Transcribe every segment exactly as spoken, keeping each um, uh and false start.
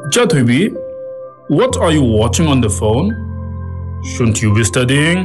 Jathubi, what are you watching on the phone? Shouldn't you be studying?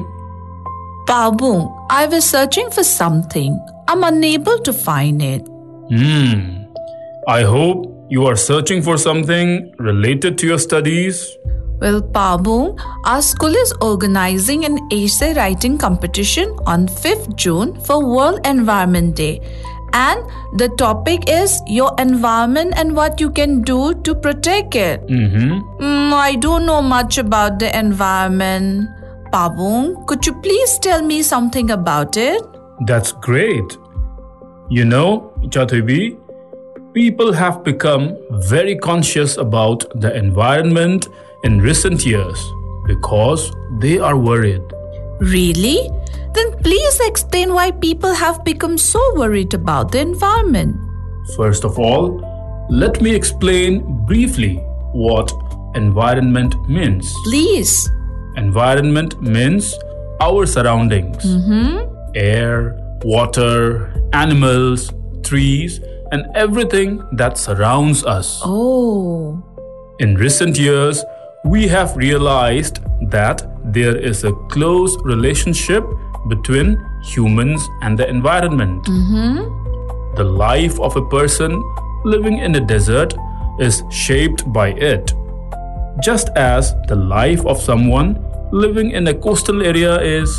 Pabung, I was searching for something. I'm unable to find it. Hmm. I hope you are searching for something related to your studies. Well, Pabung, our school is organizing an essay writing competition on fifth June for World Environment Day. And the topic is your environment and what you can do to protect it. Mm-hmm. Mm, I don't know much about the environment. Pabung, could you please tell me something about it? That's great. You know, Jathubi, people have become very conscious about the environment in recent years because they are worried. Really? Then please explain why people have become so worried about the environment. First of all, let me explain briefly what environment means. Please. Environment means our surroundings. Mm-hmm. Air, water, animals, trees, and everything that surrounds us. Oh. In recent years, we have realized that there is a close relationship between humans and the environment. Mm-hmm. The life of a person living in a desert is shaped by it, just as the life of someone living in a coastal area is.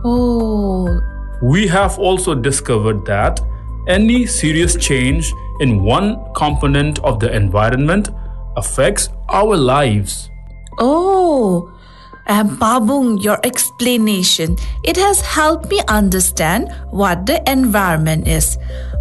Oh. We have also discovered that any serious change in one component of the environment affects our lives. Oh, and Pabung, your explanation, it has helped me understand what the environment is.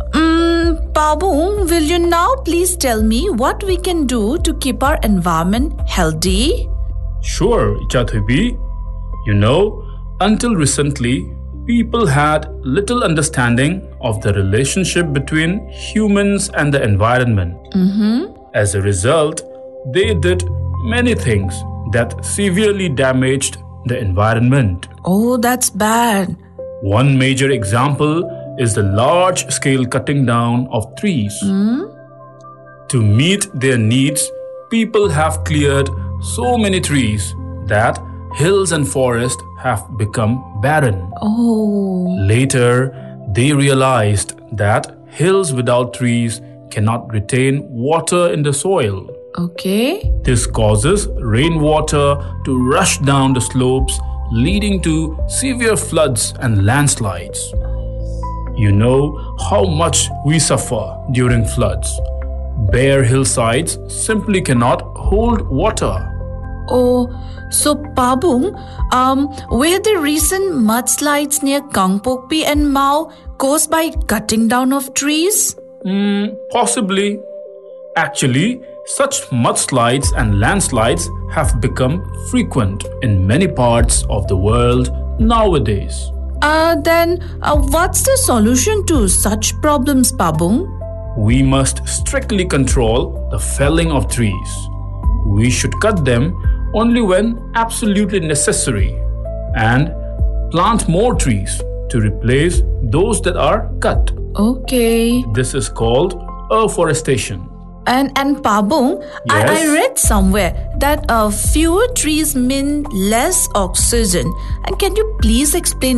Mm, Pabung, will you now please tell me what we can do to keep our environment healthy? Sure, Jathubi. You know, until recently, people had little understanding of the relationship between humans and the environment. Mm-hmm. As a result, they did many things that severely damaged the environment. Oh, that's bad. One major example is the large-scale cutting down of trees. Mm? To meet their needs, people have cleared so many trees that hills and forests have become barren. Oh. Later, they realized that hills without trees cannot retain water in the soil. Okay. This causes rainwater to rush down the slopes, leading to severe floods and landslides. You know how much we suffer during floods. Bare hillsides simply cannot hold water. Oh, so Pabung, um, were the recent mudslides near Kangpokpi and Mao caused by cutting down of trees? Mm, possibly. Actually, such mudslides and landslides have become frequent in many parts of the world nowadays. Uh, then uh, what's the solution to such problems, Pabung? We must strictly control the felling of trees. We should cut them only when absolutely necessary and plant more trees to replace those that are cut. Okay. This is called afforestation. And and Pabung, I, I Yes? read somewhere that uh, fewer trees mean less oxygen. And can you please explain